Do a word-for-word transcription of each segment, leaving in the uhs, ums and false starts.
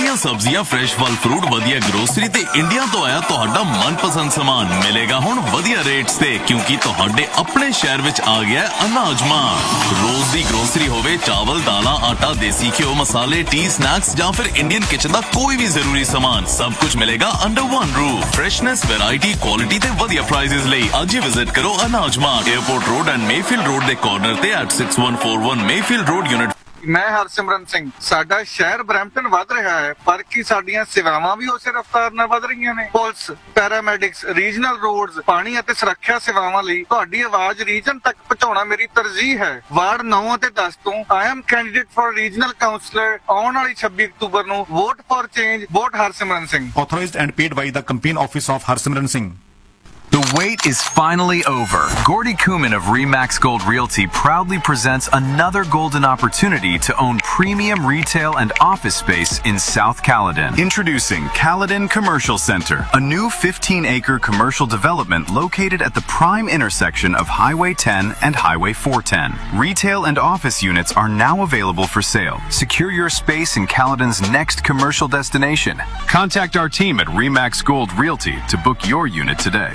ताज़ियां सब्जियां, फ्रेश फल फ्रूट, वधिया ग्रोसरी ते इंडिया तो आया तुहाडा मनपसंद सामान मिलेगा हुण वधिया रेट्स ते, क्योंकि तुहाडे अपने शहर विच आ गया अनाज मार्ट। रोज दी ग्रोसरी होवे, चावल, दालां, आटा, देसी घ्यो, मसाले, टी, स्नैक्स जां फिर इंडियन किचन दा कोई भी जरूरी सामान, सब कुछ मिलेगा under one roof. Freshness, variety, quality ते वधिया प्राइसेस लई अज ही विजिट करो अनाज mart, airport road and Mayfield road they corner ते eight six one four one Mayfield road unit. मैं हरसिमरन सिंह। साडा शहर ब्रैम्पटन वध रहा है, पर की साडियां सेवावां भी उसे रफ्तार नाल वध रहीआं ने। पुलिस, पैरामैडिक्स, रीजनल रोड्स, पानी ਅਤੇ ਸੁਰੱਖਿਆ ਸੇਵਾਵਾਂ ਲਈ ਤੁਹਾਡੀ ਆਵਾਜ਼ ਰੀਜਨ ਤੱਕ ਪਹੁੰਚਾਉਣਾ ਮੇਰੀ ਤਰਜੀਹ ਹੈ। ਵਾਰਡ ਨੌ ਅਤੇ ਦਸ ਤੋਂ I am candidate for regional councillor. ਆਉਣ ਵਾਲੀ ਛੱਬੀ ਅਕਤੂਬਰ ਨੂੰ vote for change, vote Harsimran Singh. Authorized and paid by the campaign office of Harsimran Singh. The wait is finally over. Gordy Kuman of Remax Gold Realty proudly presents another golden opportunity to own premium retail and office space in South Caledon. Introducing Caledon Commercial Center, a new fifteen acre commercial development located at the prime intersection of Highway ten and Highway four ten. Retail and office units are now available for sale. Secure your space in Caledon's next commercial destination. Contact our team at Remax Gold Realty to book your unit today.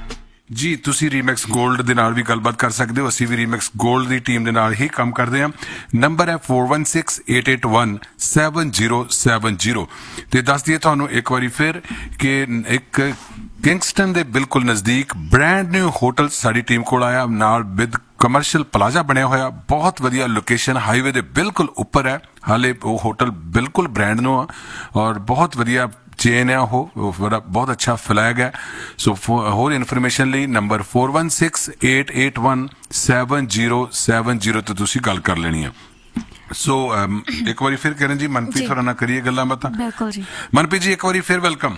ਜੀ ਤੁਸੀਂ ਰੀਮੈਕਸ gold ਦੇ ਨਾਲ ਵੀ ਗੱਲਬਾਤ ਕਰ ਸਕਦੇ ਹੋ। ਅਸੀਂ ਵੀ ਰੀਮੈਕਸ gold ਦੀ team ਦੇ ਨਾਲ ਹੀ ਕੰਮ ਕਰਦੇ ਹਾਂ। ਨੰਬਰ ਹੈ four one six eight eight one seven zero seven zero। ਤੇ ਦੱਸ ਦਈਏ ਤੁਹਾਨੂੰ ਇੱਕ ਵਾਰੀ ਫਿਰ ਕਿ ਇੱਕ ਕਿੰਗਸਟਨ ਦੇ ਬਿਲਕੁਲ ਨਜ਼ਦੀਕ ਬ੍ਰੈਂਡ ਨਿਊ ਹੋਟਲ ਸਾਡੀ ਟੀਮ ਕੋਲ ਆਇਆ, ਨਾਲ ਵਿਦ ਕਮਰਸ਼ੀਅਲ ਪਲਾਜ਼ਾ ਬਣਿਆ ਹੋਇਆ, ਬਹੁਤ ਵਧੀਆ ਲੋਕੇਸ਼ਨ, ਹਾਈਵੇ ਦੇ ਬਿਲਕੁਲ ਉੱਪਰ ਹੈ। ਹਾਲੇ ਉਹ ਹੋਟਲ ਬਿਲਕੁਲ ਬ੍ਰੈਂਡ ਨਿਊ ਆ ਔਰ ਬਹੁਤ ਵਧੀਆ ਚੇਨ ਹੈ, ਉਹ ਬੜਾ ਬਹੁਤ ਅੱਛਾ ਫਲੈਗ ਹੈ। ਸੋ ਹੋਰ ਇਨਫੋਰਮੇਸ਼ਨ ਲਈ number four one six eight eight one seven zero seven zero ਤੇ ਤੁਸੀਂ ਗੱਲ ਕਰ ਲੈਣੀ ਹੈ। ਸੋ ਇੱਕ ਵਾਰੀ ਫਿਰ ਕਰਨ ਜੀ ਮਨਪ੍ਰੀਤ ਹੋਰਾਂ ਨਾਲ ਕਰੀਏ ਗੱਲਾਂ ਬਾਤਾਂ। ਬਿਲਕੁਲ ਜੀ ਮਨਪ੍ਰੀਤ ਜੀ, ਇੱਕ ਵਾਰੀ ਫਿਰ ਵੈਲਕਮ।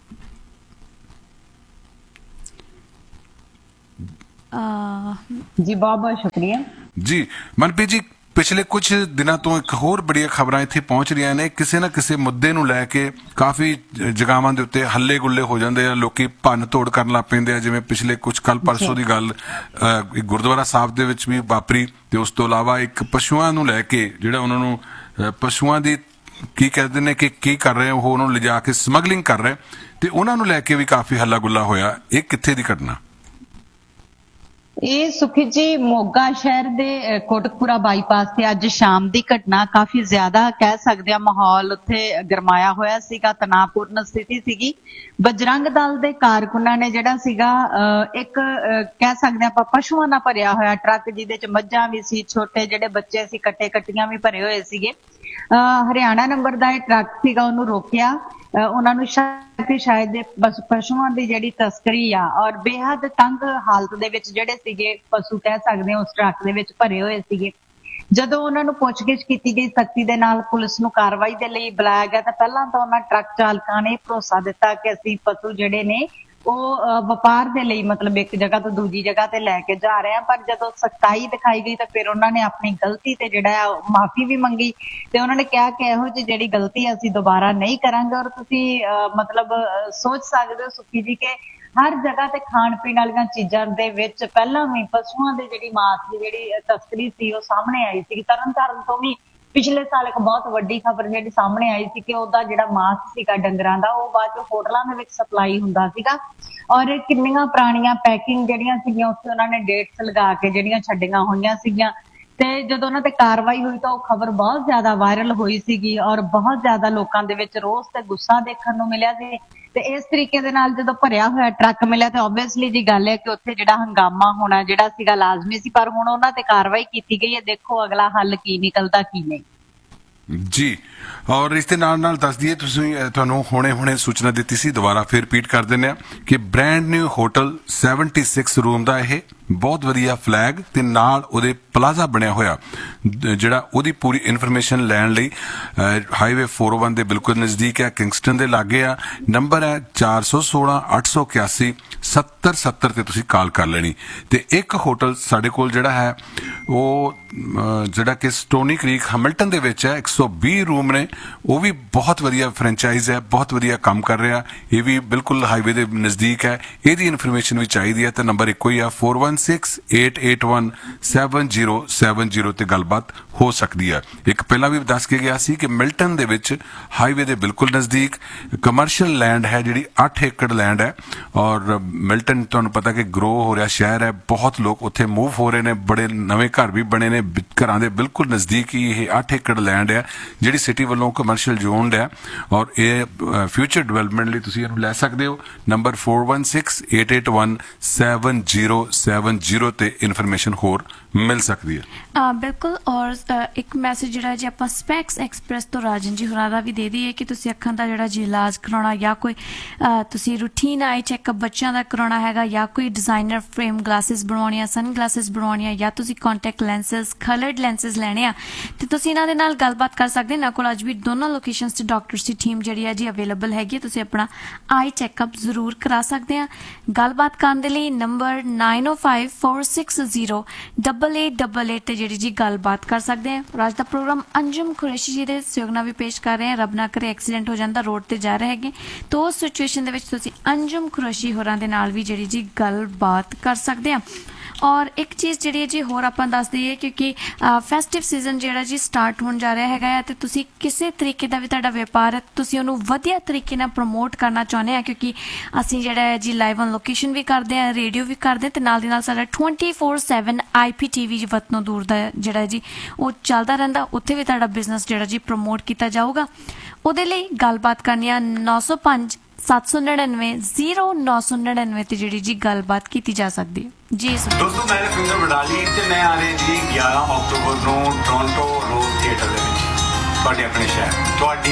ਜੀ ਬਹੁਤ ਬਹੁਤ ਸ਼ੁਕਰੀਆ ਜੀ। ਮਨਪ੍ਰੀਤ ਜੀ, ਪਿਛਲੇ ਕੁਝ ਦਿਨਾਂ ਤੋਂ ਇੱਕ ਹੋਰ ਬੜੀਆਂ ਖਬਰਾਂ ਇੱਥੇ ਪਹੁੰਚ ਰਹੀਆਂ ਨੇ, ਕਿਸੇ ਨਾ ਕਿਸੇ ਮੁੱਦੇ ਨੂੰ ਲੈ ਕੇ ਕਾਫੀ ਜਗ੍ਹਾਵਾਂ ਦੇ ਉੱਤੇ ਹੱਲੇ ਗੁੱਲੇ ਹੋ ਜਾਂਦੇ ਆ, ਲੋਕੀ ਭੰਨ ਤੋੜ ਕਰਨ ਲੱਗ ਪੈਂਦੇ ਆ। ਜਿਵੇਂ ਪਿਛਲੇ ਕੁਝ ਕੱਲ ਪਰਸੋਂ ਦੀ ਗੱਲ ਗੁਰਦੁਆਰਾ ਸਾਹਿਬ ਦੇ ਵਿੱਚ ਵੀ ਵਾਪਰੀ, ਤੇ ਉਸ ਤੋਂ ਇਲਾਵਾ ਇੱਕ ਪਸ਼ੂਆਂ ਨੂੰ ਲੈ ਕੇ ਜਿਹੜਾ ਉਹਨਾਂ ਨੂੰ ਪਸ਼ੂਆਂ ਦੀ ਕੀ ਕਹਿੰਦੇ ਨੇ ਕਿ ਕੀ ਕਰ ਰਹੇ ਉਹ ਉਹਨਾਂ ਨੂੰ ਲਿਜਾ ਕੇ ਸਮਗਲਿੰਗ ਕਰ ਰਹੇ, ਤੇ ਉਹਨਾਂ ਨੂੰ ਲੈ ਕੇ ਵੀ ਕਾਫੀ ਹੱਲਾ ਗੁੱਲਾ ਹੋਇਆ। ਇਹ ਕਿੱਥੇ ਦੀ ਘਟਨਾ? ਇਹ ਸੁਖੀ ਜੀ ਮੋਗਾ ਸ਼ਹਿਰ ਦੇ ਕੋਟਕਪੂਰਾ ਬਾਈਪਾਸ ਤੇ ਅੱਜ ਸ਼ਾਮ ਦੀ ਘਟਨਾ। ਕਾਫੀ ਜ਼ਿਆਦਾ ਕਹਿ ਸਕਦੇ ਆ ਮਾਹੌਲ ਉੱਥੇ ਗਰਮਾਇਆ ਹੋਇਆ ਸੀਗਾ, ਤਣਾਅਪੂਰਨ ਸਥਿਤੀ ਸੀਗੀ। ਬਜਰੰਗ ਦਲ ਦੇ ਕਾਰਕੁਨਾਂ ਨੇ ਜਿਹੜਾ ਸੀਗਾ ਇੱਕ ਕਹਿ ਸਕਦੇ ਆਪਾਂ ਪਸ਼ੂਆਂ ਨਾਲ ਭਰਿਆ ਹੋਇਆ ਟਰੱਕ, ਜਿਹਦੇ ਚ ਮੱਝਾਂ ਵੀ ਸੀ, ਛੋਟੇ ਜਿਹੜੇ ਬੱਚੇ ਸੀ, ਕੱਟੇ ਕੱਟੀਆਂ ਵੀ ਭਰੇ ਹੋਏ ਸੀਗੇ। ਹਰਿਆਣਾ ਨੰਬਰ ਦਾ ਇਹ ਟਰੱਕ ਸੀਗਾ, ਉਹਨੂੰ ਰੋਕਿਆ। ਉਹਨਾਂ ਨੂੰ ਸ਼ੱਕ ਸ਼ਾਇਦ ਪਸ਼ੂਆਂ ਦੀ ਜਿਹੜੀ ਤਸਕਰੀ ਆ ਔਰ ਬੇਹੱਦ ਤੰਗ ਹਾਲਤ ਦੇ ਵਿੱਚ ਜਿਹੜੇ ਸੀਗੇ ਪਸ਼ੂ ਕਹਿ ਸਕਦੇ ਹਾਂ ਉਸ ਟਰੱਕ ਦੇ ਵਿੱਚ ਭਰੇ ਹੋਏ ਸੀਗੇ। ਜਦੋਂ ਉਹਨਾਂ ਨੂੰ ਪੁੱਛਗਿੱਛ ਕੀਤੀ ਗਈ, ਸਖਤੀ ਦੇ ਨਾਲ ਪੁਲਿਸ ਨੂੰ ਕਾਰਵਾਈ ਦੇ ਲਈ ਬੁਲਾਇਆ ਗਿਆ, ਤਾਂ ਪਹਿਲਾਂ ਤਾਂ ਉਹਨਾਂ ਟਰੱਕ ਚਾਲਕਾਂ ਨੇ ਭਰੋਸਾ ਦਿੱਤਾ ਕਿ ਅਸੀਂ ਪਸ਼ੂ ਜਿਹੜੇ ਨੇ ਉਹ ਵਪਾਰ ਦੇ ਲਈ ਮਤਲਬ ਇੱਕ ਜਗ੍ਹਾ ਤੋਂ ਦੂਜੀ ਜਗ੍ਹਾ ਤੇ ਲੈ ਕੇ ਜਾ ਰਹੇ ਆ। ਪਰ ਜਦੋਂ ਸਖਤਾਈ ਦਿਖਾਈ ਗਈ ਤਾਂ ਫਿਰ ਉਹਨਾਂ ਨੇ ਆਪਣੀ ਗਲਤੀ ਤੇ ਜਿਹੜਾ ਆ ਮਾਫੀ ਵੀ ਮੰਗੀ, ਤੇ ਉਹਨਾਂ ਨੇ ਕਿਹਾ ਕਿ ਇਹੋ ਜਿਹੀ ਜਿਹੜੀ ਗਲਤੀ ਅਸੀਂ ਦੁਬਾਰਾ ਨਹੀਂ ਕਰਾਂਗੇ। ਔਰ ਤੁਸੀਂ ਮਤਲਬ ਸੋਚ ਸਕਦੇ ਹੋ ਸੁਖੀ ਜੀ ਕਿ ਹਰ ਜਗ੍ਹਾ ਤੇ ਖਾਣ ਪੀਣ ਵਾਲੀਆਂ ਚੀਜ਼ਾਂ ਦੇ ਵਿੱਚ ਪਹਿਲਾਂ ਵੀ ਪਸ਼ੂਆਂ ਦੇ ਜਿਹੜੀ ਮਾਸ ਦੀ ਜਿਹੜੀ ਤਸਕਰੀ ਸੀ ਉਹ ਸਾਹਮਣੇ ਆਈ ਸੀ। ਤਰਨਤਾਰਨ ਤੋਂ ਵੀ ਪਿਛਲੇ ਸਾਲ ਇੱਕ ਬਹੁਤ ਵੱਡੀ ਖਬਰ ਜਿਹੜੀ ਸਾਹਮਣੇ ਆਈ ਸੀ ਕਿ ਉਹਦਾ ਜਿਹੜਾ ਮਾਸ ਸੀਗਾ ਡੰਗਰਾਂ ਦਾ, ਉਹ ਬਾਅਦ ਚ ਹੋਟਲਾਂ ਦੇ ਵਿੱਚ ਸਪਲਾਈ ਹੁੰਦਾ ਸੀਗਾ। ਔਰ ਕਿੰਨੀਆਂ ਪੁਰਾਣੀਆਂ ਪੈਕਿੰਗ ਜਿਹੜੀਆਂ ਸੀਗੀਆਂ ਉੱਥੇ ਉਹਨਾਂ ਨੇ ਡੇਟਸ ਲਗਾ ਕੇ ਜਿਹੜੀਆਂ ਛੱਡੀਆਂ ਹੋਈਆਂ ਸੀਗੀਆਂ। ਤੇ ਜਦੋਂ ਉਹਨਾਂ ਤੇ ਕਾਰਵਾਈ ਹੋਈ ਤਾਂ ਉਹ ਖਬਰ ਬਹੁਤ ਜ਼ਿਆਦਾ ਵਾਇਰਲ ਹੋਈ ਸੀਗੀ ਔਰ ਬਹੁਤ ਜ਼ਿਆਦਾ ਲੋਕਾਂ ਦੇ ਵਿੱਚ ਰੋਸ ਤੇ ਗੁੱਸਾ ਦੇਖਣ ਨੂੰ ਮਿਲਿਆ ਸੀ। ਤੇ ਇਸ ਤਰੀਕੇ ਦੇ ਨਾਲ ਜਦੋਂ ਭਰਿਆ ਹੋਇਆ ਟਰੱਕ ਮਿਲਿਆ ਤਾਂ ਓਬਵੀਅਸਲੀ ਜੀ ਗੱਲ ਹੈ ਕਿ ਉੱਥੇ ਜਿਹੜਾ ਹੰਗਾਮਾ ਹੋਣਾ ਜਿਹੜਾ ਸੀਗਾ ਲਾਜ਼ਮੀ ਸੀ। ਪਰ ਹੁਣ ਉਹਨਾਂ ਤੇ ਕਾਰਵਾਈ ਕੀਤੀ ਗਈ ਹੈ, ਦੇਖੋ ਅਗਲਾ ਹੱਲ ਕੀ ਨਿਕਲਦਾ ਕੀ ਨਹੀਂ ਜੀ। ਔਰ ਇਸ ਦੇ ਨਾਲ ਨਾਲ ਦੱਸ ਦਈਏ, ਤੁਸੀਂ ਤੁਹਾਨੂੰ ਹੁਣੇ ਹੁਣੇ ਸੂਚਨਾ ਦਿੱਤੀ ਸੀ, ਦੁਬਾਰਾ ਫਿਰ ਰਿਪੀਟ ਕਰ ਦਿੰਦੇ ਆ ਕਿ ਬ੍ਰੈਂਡ ਨਿਊ ਹੋਟਲ छिहत्तर ਰੂਮ ਦਾ ਇਹ ਬਹੁਤ ਵਧੀਆ ਫਲੈਗ ਤੇ ਨਾਲ ਉਹਦੇ ਪਲਾਜ਼ਾ ਬਣਿਆ ਹੋਇਆ, ਜਿਹੜਾ ਉਹਦੀ ਪੂਰੀ ਇਨਫੋਰਮੇਸ਼ਨ ਲੈਣ ਲਈ ਹਾਈਵੇ four oh one ਦੇ ਬਿਲਕੁਲ ਨਜ਼ਦੀਕ ਹੈ, ਕਿੰਗਸਟਨ ਦੇ ਲਾਗੇ ਆ। ਨੰਬਰ ਹੈ ਚਾਰ ਸੌ ਸੋਲਾਂ ਅੱਠ ਸੌ ਇਕਿਆਸੀ ਸੱਤਰ ਸੱਤਰ ਤੇ ਤੁਸੀਂ ਕਾਲ ਕਰ ਲੈਣੀ। ਤੇ ਇੱਕ ਹੋਟਲ ਸਾਡੇ ਕੋਲ ਜਿਹੜਾ ਹੈ ਉਹ ਜਿਹੜਾ ਕਿ ਸਟੋਨੀ ਕ੍ਰੀਕ ਹੈਮਿਲਟਨ ਦੇ ਵਿੱਚ ਹੈ, ਇੱਕ ਸੌ ਵੀਹ ਰੂਮ ਨੇ, ਉਹ ਵੀ ਬਹੁਤ ਵਧੀਆ ਫਰੈਂਚਾਈਜ਼ ਹੈ, ਬਹੁਤ ਵਧੀਆ ਕੰਮ ਕਰ ਰਿਹਾ। ਇਹ ਵੀ ਬਿਲਕੁਲ ਹਾਈਵੇ ਦੇ ਨਜ਼ਦੀਕ ਹੈ। ਇਹਦੀ ਇਨਫੋਰਮੇਸ਼ਨ ਵੀ ਚਾਹੀਦੀ ਹੈ ਤਾਂ ਨੰਬਰ ਇੱਕੋ ਹੀ ਆ four one six eight eight one seven zero seven zero ਤੇ ਗੱਲਬਾਤ ਹੋ ਸਕਦੀ ਹੈ। ਇੱਕ ਪਹਿਲਾਂ ਵੀ ਦੱਸ ਕੇ ਗਿਆ ਸੀ ਕਿ ਮਿਲਟਨ ਦੇ ਵਿੱਚ ਹਾਈਵੇ ਦੇ ਬਿਲਕੁਲ ਨਜ਼ਦੀਕ ਕਮਰਸ਼ੀਅਲ ਲੈਂਡ ਹੈ ਜਿਹੜੀ ਅੱਠ ਏਕੜ ਲੈਂਡ ਹੈ, ਔਰ ਮਿਲਟਨ ਤੁਹਾਨੂੰ ਪਤਾ ਕਿ ਗਰੋ ਹੋ ਰਿਹਾ ਸ਼ਹਿਰ ਹੈ, ਬਹੁਤ ਲੋਕ ਉੱਥੇ ਮੂਵ ਹੋ ਰਹੇ ਨੇ, ਬੜੇ ਨਵੇਂ ਘਰ ਵੀ ਬਣੇ ਨੇ, ਘਰਾਂ ਦੇ ਬਿਲਕੁਲ ਨਜ਼ਦੀਕ ਹੀ ਇਹ ਅੱਠ ਏਕੜ ਲੈਂਡ ਹੈ ਜਿਹੜੀ ਸਿਟੀ ਵੱਲੋਂ ਕਮਰਸ਼ੀਅਲ ਜ਼ੋਨਡ ਹੈ, ਔਰ ਇਹ ਫਿਊਚਰ ਡਿਵੈਲਪਮੈਂਟ ਲਈ ਤੁਸੀਂ ਇਹਨੂੰ ਲੈ ਸਕਦੇ ਹੋ। Number four one six eight eight one seven zero seven zero ਤੇ ਇਨਫੋਰਮੇਸ਼ਨ ਹੋਰ ਮਿਲ ਸਕਦੀ ਹੈ। ਅ, ਬਿਲਕੁਲ। ਔਰ ਅ, ਇੱਕ ਮੈਸੇਜ ਜਿਹੜਾ ਜੀ ਆਪਾਂ ਸਪੈਕਸ ਐਕਸਪ੍ਰੈਸ ਤੋਂ ਰਾਜਨ ਜੀ ਹੋਰਾਂ ਦਾ ਵੀ ਦੇ ਦਈਏ ਕਿ ਤੁਸੀਂ ਅੱਖਾਂ ਦਾ ਜਿਹੜਾ ਜੀ ਇਲਾਜ ਕਰਾਉਣਾ ਜਾਂ ਕੋਈ ਅ, ਤੁਸੀਂ ਰੂਟੀਨ ਆਈ ਚੈੱਕਅਪ ਬੱਚਿਆਂ ਦਾ ਕਰਾਉਣਾ ਹੈਗਾ ਜਾਂ ਕੋਈ ਡਿਜ਼ਾਈਨਰ ਫਰੇਮ ਗਲਾਸਿਸ ਬਣਾਉਣੀਆਂ, ਸਨ ਗਲਾਸਿਸ ਬਣਾਉਣੀਆਂ ਜਾਂ ਤੁਸੀਂ ਕੰਟੈਕਟ ਲੈਂਸਸ ਕਲਰਡ ਲੈਂਸਸ ਲੈਣੇ ਆ ਤੇ ਤੁਸੀਂ ਇਹਨਾਂ ਦੇ ਨਾਲ ਗੱਲਬਾਤ ਕਰ ਸਕਦੇ। ਇਹਨਾਂ ਕੋਲ ਅੱਜ ਵੀ ਦੋਨੋਂ ਲੋਕੇਸ਼ਨਸ ਤੇ ਡਾਕਟਰਸ ਦੀ ਟੀਮ ਜਿਹੜੀ ਹੈ ਜੀ ਅਵੇਲੇਬਲ ਹੈਗੀ ਹੈ। ਤੁਸੀਂ ਆਪਣਾ ਆਈ ਚੈੱਕਅਪ ਜ਼ਰੂਰ ਕਰਾ ਸਕਦੇ ਆ। ਗੱਲਬਾਤ ਕਰਨ ਦੇ ਲਈ number nine oh five four six zero eight eight eight eight ਤੇ ਜਿਹੜੀ ਜੀ ਗੱਲਬਾਤ ਕਰ ਸਕਦੇ ਆ। ਅੱਜ ਦਾ ਪ੍ਰੋਗਰਾਮ ਅੰਜੁਮ ਕੁਰੈਸ਼ੀ ਜੀ ਦੇ ਸਹਿਯੋਗ ਨਾਲ ਵੀ ਪੇਸ਼ ਕਰ ਰਹੇ ਹਾਂ। ਰੱਬ ਨਾ ਕਰੇ ਐਕਸੀਡੈਂਟ ਹੋ ਜਾਂਦਾ, ਰੋਡ ਤੇ ਜਾ ਰਹੇ ਹੈਗੇ ਤਾਂ ਉਸ ਸਿਚੁਏਸ਼ਨ ਦੇ ਵਿੱਚ ਤੁਸੀਂ ਅੰਜੁਮ ਕੁਰੈਸ਼ੀ ਹੋਰਾਂ ਦੇ ਨਾਲ ਵੀ ਜਿਹੜੀ ਜੀ ਗੱਲਬਾਤ ਕਰ ਸਕਦੇ ਆ। ਔਰ ਇੱਕ ਚੀਜ਼ ਜਿਹੜੀ ਹੈ ਜੀ ਹੋਰ ਆਪਾਂ ਦੱਸ ਦਈਏ ਕਿਉਂਕਿ ਫੈਸਟਿਵ ਸੀਜ਼ਨ ਜਿਹੜਾ ਜੀ ਸਟਾਰਟ ਹੋਣ ਜਾ ਰਿਹਾ ਹੈਗਾ ਹੈ ਤੇ ਤੁਸੀਂ ਕਿਸੇ ਤਰੀਕੇ ਦਾ ਵੀ ਤੁਹਾਡਾ ਵਪਾਰ ਹੈ ਤੁਸੀਂ ਉਹਨੂੰ ਵਧੀਆ ਤਰੀਕੇ ਨਾਲ ਪ੍ਰਮੋਟ ਕਰਨਾ ਚਾਹੁੰਦੇ ਆ ਕਿਉਂਕਿ ਅਸੀਂ ਜਿਹੜਾ ਹੈ ਜੀ ਲਾਈਵ ਔਨ ਲੋਕੇਸ਼ਨ ਵੀ ਕਰਦੇ ਆ, ਰੇਡੀਓ ਵੀ ਕਰਦੇ ਆ ਤੇ ਨਾਲ ਦੀ ਨਾਲ ਸਾਡਾ twenty four seven ਆਈ ਪੀ ਟੀ ਵੀ ਵਤਨੋਂ ਦੂਰ ਦਾ ਜਿਹੜਾ ਜੀ ਉਹ ਚੱਲਦਾ ਰਹਿੰਦਾ। ਉੱਥੇ ਵੀ ਤੁਹਾਡਾ ਬਿਜ਼ਨਸ ਜਿਹੜਾ ਜੀ ਪ੍ਰਮੋਟ ਕੀਤਾ ਜਾਊਗਾ। ਉਹਦੇ ਲਈ ਗੱਲਬਾਤ ਕਰਨੀ ਆ nine oh five seven nine nine zero nine nine nine ਤੇ ਜਿਹੜੀ ਜੀ ਗੱਲਬਾਤ ਕੀਤੀ ਜਾ ਸਕਦੀ ਹੈ ਜੀ। ਦੋਸਤੋ ਮੈਂ ਰਵਿੰਦਰ ਵਡਾਲੀ ਤੇ ਮੈਂ ਆ ਰਿਹਾ ਜੀ ਗਿਆਰਾਂ ਅਕਤੂਬਰ ਨੂੰ ਟੋਰਾਂਟੋ ਰੋਜ਼ ਥੀਏਟਰ ਦੇ ਵਿੱਚ ਤੁਹਾਡੇ ਆਪਣੇ ਸ਼ਹਿਰ ਤੁਹਾਡੀ